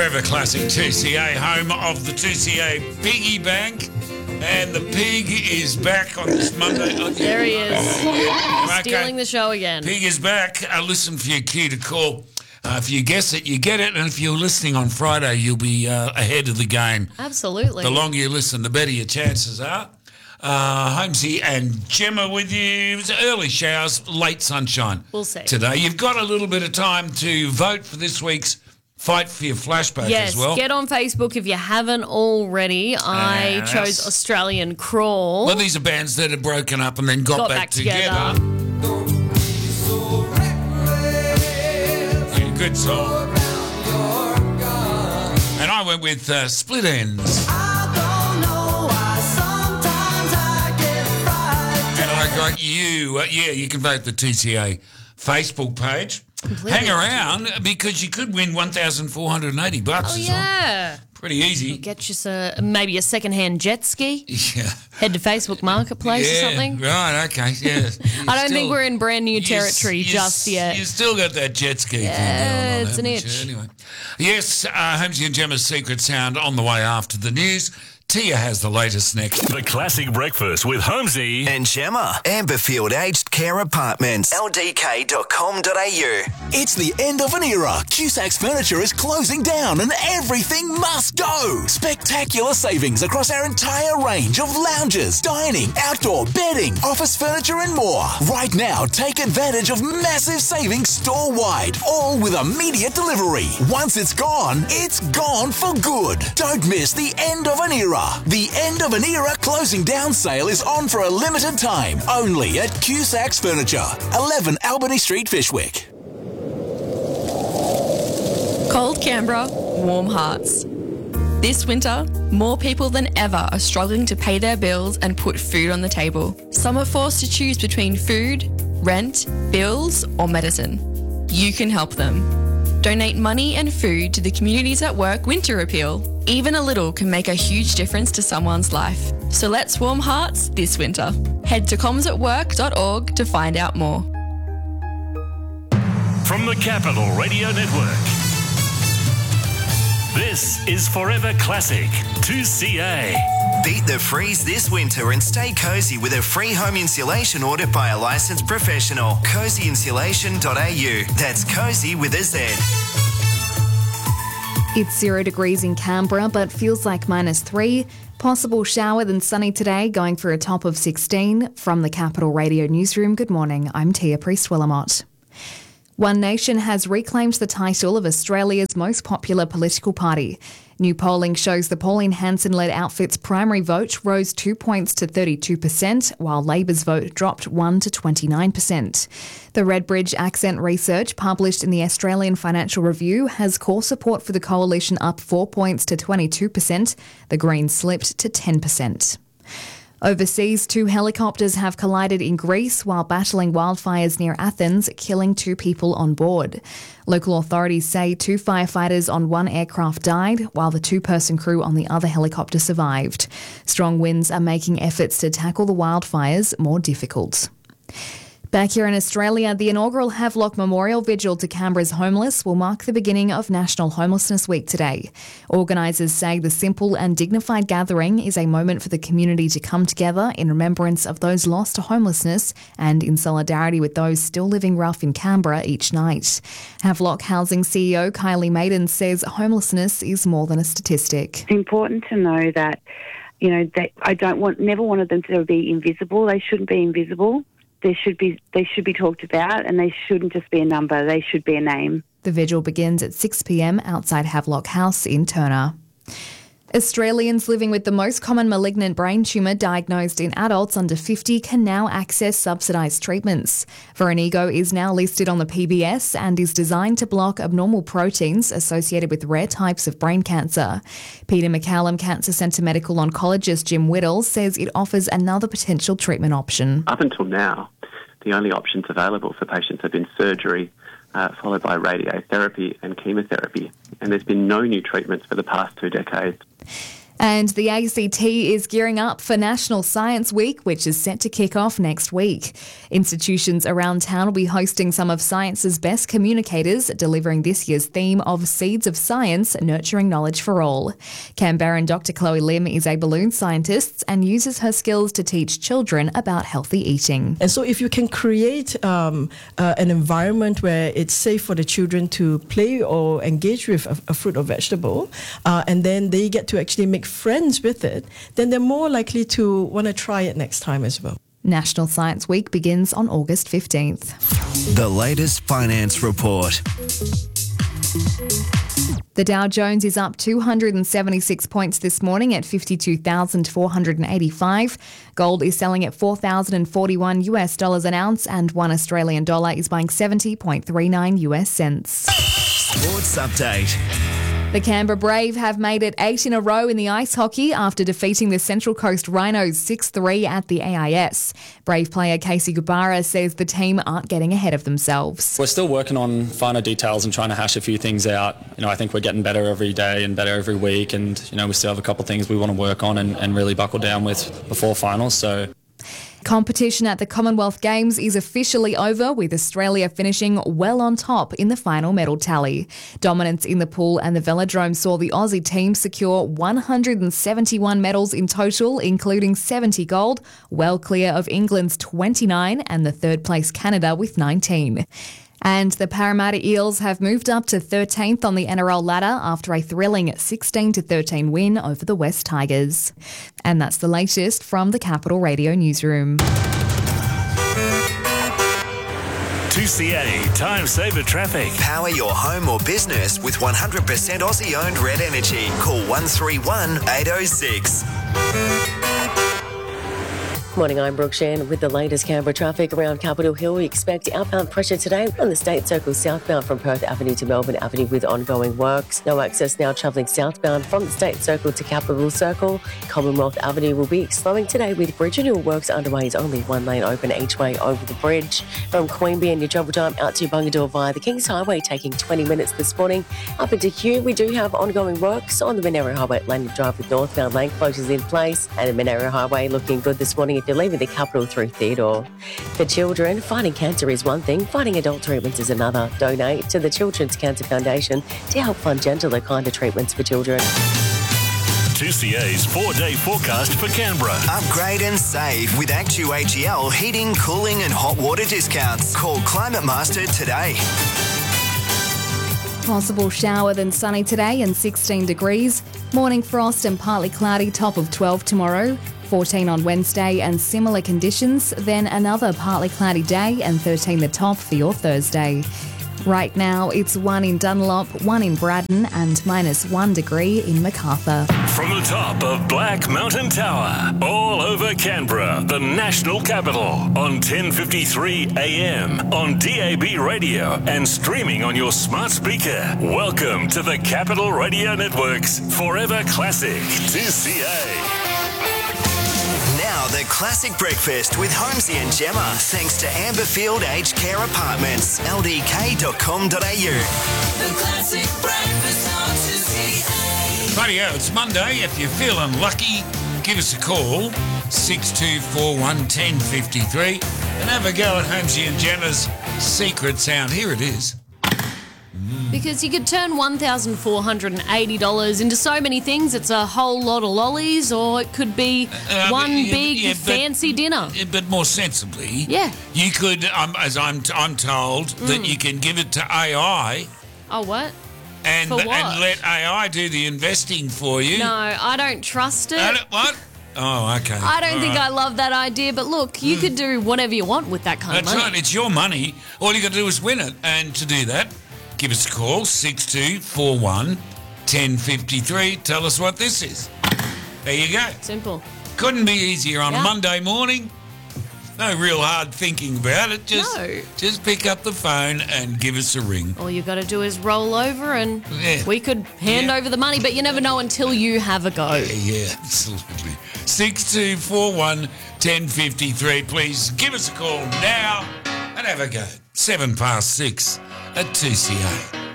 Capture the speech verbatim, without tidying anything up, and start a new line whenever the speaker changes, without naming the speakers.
Forever Classic two C A, home of the two C A Piggy Bank. And the pig is back on this Monday. Oh,
there he is.
Okay.
Stealing the show again.
Pig is back. Uh, listen for your cue to call. Uh, if you guess it, you get it. And if you're listening on Friday, you'll be uh, ahead of the game.
Absolutely.
The longer you listen, the better your chances are. Uh, Holmesy and Gemma with you. It was early showers, late sunshine.
We'll see.
Today. You've got a little bit of time to vote for this week's Fight for Your Flashback
yes,
as well.
Get on Facebook if you haven't already. I
uh,
chose Australian Crawl.
Well, these are bands that have broken up and then got,
got
back,
back
together.
together.
Yeah, good song. And I went with uh, Split Ends. And I got you. Uh, yeah, you can vote the T C A Facebook page. Completely. Hang around because you could win one thousand four hundred eighty bucks.
Oh, yeah.
Pretty easy.
Get you a, maybe a second-hand jet ski.
Yeah.
Head to Facebook Marketplace
yeah,
or something.
Right, okay, yeah.
I don't still, think we're in brand new territory
you,
just
you,
yet.
You still got that jet ski
yeah,
thing going on.
It's an itch.
You? Anyway. Yes, uh, Holmesy and Gemma's Secret Sound on the way after the news. Tia has the latest next.
The Classic Breakfast with Holmesy
and Gemma. Amberfield Aged Care Apartments. L D K dot com dot A U.
It's the end of an era. Cusac's Furniture is closing down and everything must go. Spectacular savings across our entire range of lounges, dining, outdoor, bedding, office furniture and more. Right now, take advantage of massive savings store-wide, all with immediate delivery. Once it's gone, it's gone for good. Don't miss the end of an era. The end of an era closing down sale is on for a limited time, only at Cusac's Furniture, eleven Albany Street, Fishwick.
Cold Canberra, warm hearts. This winter, more people than ever are struggling to pay their bills and put food on the table. Some are forced to choose between food, rent, bills, or medicine. You can help them. Donate money and food to the Communities at Work Winter Appeal. Even a little can make a huge difference to someone's life. So let's warm hearts this winter. Head to comms at work dot org to find out more.
From the Capital Radio Network, this is Forever Classic two C A.
Beat the freeze this winter and stay cozy with a free home insulation order by a licensed professional. cozy insulation dot A U. That's cozy with a Z.
It's zero degrees in Canberra, but feels like minus three. Possible shower then sunny today, going for a top of sixteen. From the Capital Radio Newsroom, good morning. I'm Tia Priest-Willamott. One Nation has reclaimed the title of Australia's most popular political party. New polling shows the Pauline Hanson-led outfit's primary vote rose two points to thirty-two percent, while Labor's vote dropped one to twenty-nine percent. The Redbridge Accent research published in the Australian Financial Review has core support for the coalition up four points to twenty-two percent. The Greens slipped to ten percent. Overseas, two helicopters have collided in Greece while battling wildfires near Athens, killing two people on board. Local authorities say two firefighters on one aircraft died, while the two-person crew on the other helicopter survived. Strong winds are making efforts to tackle the wildfires more difficult. Back here in Australia, the inaugural Havelock Memorial Vigil to Canberra's homeless will mark the beginning of National Homelessness Week today. Organisers say the simple and dignified gathering is a moment for the community to come together in remembrance of those lost to homelessness and in solidarity with those still living rough in Canberra each night. Havelock Housing C E O Kylie Maiden says homelessness is more than a statistic.
It's important to know that, you know, that I don't want, never wanted them to be invisible. They shouldn't be invisible. They should be they should be talked about, and they shouldn't just be a number. They should be a name.
The vigil begins at six p.m. outside Havelock House in Turner. Australians living with the most common malignant brain tumour diagnosed in adults under fifty can now access subsidised treatments. Voranigo is now listed on the P B S and is designed to block abnormal proteins associated with rare types of brain cancer. Peter MacCallum Cancer Centre medical oncologist Jim Whittle says it offers another potential treatment option.
Up until now, the only options available for patients have been surgery, uh, followed by radiotherapy and chemotherapy, and there's been no new treatments for the past two decades.
And the A C T is gearing up for National Science Week, which is set to kick off next week. Institutions around town will be hosting some of science's best communicators, delivering this year's theme of Seeds of Science, Nurturing Knowledge for All. Canberran Doctor Chloe Lim is a balloon scientist and uses her skills to teach children about healthy eating.
And so if you can create um, uh, an environment where it's safe for the children to play or engage with a, a fruit or vegetable, uh, and then they get to actually make friends with it, then they're more likely to want to try it next time as well.
National Science Week begins on August fifteenth.
The latest finance report.
The Dow Jones is up two hundred seventy-six points this morning at fifty-two thousand four hundred eighty-five. Gold is selling at four thousand forty-one US dollars an ounce, and one Australian dollar is buying seventy point three nine US cents.
Sports update.
The Canberra Brave have made it eight in a row in the ice hockey after defeating the Central Coast Rhinos six three at the A I S. Brave player Casey Gubara says the team aren't getting ahead of themselves.
We're still working on finer details and trying to hash a few things out. You know, I think we're getting better every day and better every week, and you know, we still have a couple of things we want to work on and, and really buckle down with before finals. So.
Competition at the Commonwealth Games is officially over, with Australia finishing well on top in the final medal tally. Dominance in the pool and the velodrome saw the Aussie team secure one hundred seventy-one medals in total, including seventy gold, well clear of England's twenty-nine and the third place Canada with nineteen. And the Parramatta Eels have moved up to thirteenth on the N R L ladder after a thrilling sixteen to thirteen win over the West Tigers. And that's the latest from the Capital Radio newsroom.
two C A Time Saver Traffic.
Power your home or business with one hundred percent Aussie-owned Red Energy. Call one three one, eight oh six.
Morning, I'm Brooke Shan with the latest Canberra traffic around Capitol Hill. We expect outbound pressure today on the State Circle southbound from Perth Avenue to Melbourne Avenue with ongoing works. No access now travelling southbound from the State Circle to Capitol Circle. Commonwealth Avenue will be slowing today with bridge renewal works underway. It's only one lane open each way over the bridge. From Queanbeyan in your travel time out to Bungadore via the Kings Highway, taking twenty minutes this morning. Up into Kew, we do have ongoing works on the Monaro Highway at Landing Drive with northbound lane closures in place, and the Monaro Highway looking good this morning if you're leaving the capital through Theodore. For children, fighting cancer is one thing, fighting adult treatments is another. Donate to the Children's Cancer Foundation to help fund gentler, kinder treatments for children.
two C A's four-day forecast for Canberra.
Upgrade and save with Actu H E L heating, cooling and hot water discounts. Call Climate Master today.
Possible shower then sunny today and sixteen degrees. Morning frost and partly cloudy, top of twelve tomorrow. fourteen on Wednesday and similar conditions. Then another partly cloudy day and thirteen the top for your Thursday. Right now it's one in Dunlop, one in Braddon and minus one degree in Macarthur.
From the top of Black Mountain Tower, all over Canberra, the national capital, on ten fifty-three A M, on D A B radio and streaming on your smart speaker. Welcome to the Capital Radio Network's Forever Classic two C A.
Now the classic breakfast with Holmesy and Gemma, thanks to Amberfield Aged Care Apartments, L D K dot com dot a u.
The classic breakfast on two C A.
Radio, it's Monday. If you're feeling lucky, give us a call, six two four one, one zero five three, and have a go at Holmesy and Gemma's secret sound. Here it is.
Because you could turn one thousand four hundred eighty dollars into so many things. It's a whole lot of lollies, or it could be
Uh,
one
yeah,
big
yeah, but-
fancy dinner.
Yeah, but more sensibly,
Yeah.
you could, um, as I'm, I'm told, that
Mm.
you can give it to A I
Oh, what?
and
For what?
and let A I do the investing for you.
No, I don't trust it.
I don't- what? Oh, okay.
I don't
All
think
right.
I love that idea, but look, you could do whatever you want with that kind
That's
of money.
right. It's your money. All you got to do is win it. And to do that, give us a call, six two four one, one zero five three. Tell us what this is. There you go.
Simple.
Couldn't be easier on
Yeah.
a Monday morning. No real hard thinking about it. Just,
No.
just pick up the phone and give us a ring.
All you got to do is roll over and
Yeah.
we could hand over the money, but you never know until you have a go.
Yeah, yeah, absolutely. six two four one, one zero five three. Please give us a call now and have a go. Seven past six at two C A.